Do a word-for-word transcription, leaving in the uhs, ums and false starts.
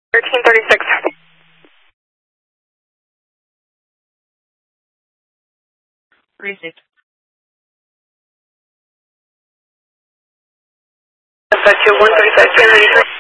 thirteen thirty-six. Received. Dispatch one thirty-five, three ninety-three.